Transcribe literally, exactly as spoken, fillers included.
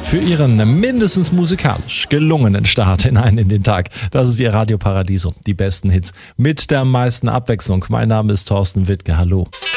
für Ihren mindestens musikalisch gelungenen Start hinein in den Tag. Das ist Ihr Radio Paradiso. Die besten Hits mit der meisten Abwechslung. Mein Name ist Thorsten Wittke. Hallo.